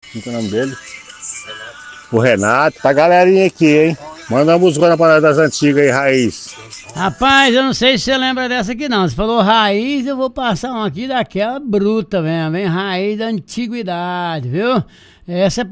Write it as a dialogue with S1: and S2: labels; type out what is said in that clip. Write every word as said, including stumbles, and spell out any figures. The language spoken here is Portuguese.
S1: Como que é o nome dele? O Renato. Tá galerinha aqui, hein? Manda uma música para nós das antigas aí, Raiz.
S2: Rapaz, eu não sei se você lembra dessa aqui não. Você falou raiz, eu vou passar uma aqui daquela bruta mesmo, hein? Raiz da antiguidade, viu? Essa é